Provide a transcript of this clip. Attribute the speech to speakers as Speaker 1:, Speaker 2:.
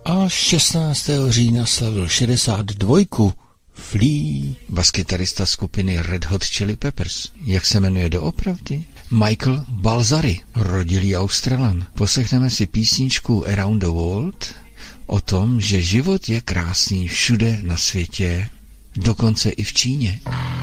Speaker 1: A 16. října slavil 62. Flea, baskytarista skupiny Red Hot Chili Peppers. Jak se jmenuje doopravdy? Michael Balzary, rodilý Australan. Poslechneme si písničku Around the World o tom, že život je krásný všude na světě, dokonce i v Číně.